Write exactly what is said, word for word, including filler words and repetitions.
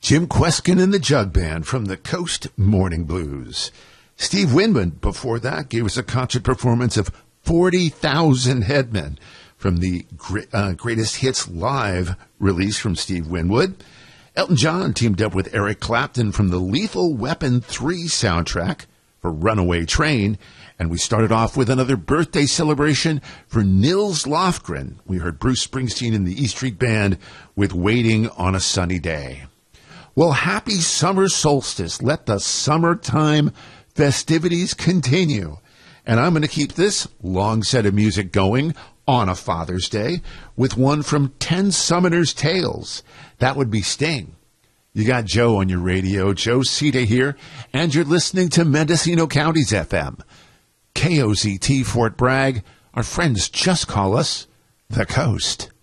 Jim Kweskin and the Jug Band from the Coast Morning Blues. Steve Winwood, before that, gave us a concert performance of forty thousand Headmen from the uh, Greatest Hits Live release from Steve Winwood. Elton John teamed up with Eric Clapton from the Lethal Weapon three soundtrack for Runaway Train. And we started off with another birthday celebration for Nils Lofgren. We heard Bruce Springsteen and the E Street Band with Waiting on a Sunny Day. Well, happy summer solstice. Let the summertime festivities continue. And I'm going to keep this long set of music going on a Father's Day with one from Ten Summoners Tales. That would be Sting. You got Joe on your radio, Joe Cita here, and you're listening to Mendocino County's F M. K O Z T Fort Bragg. Our friends just call us The Coast.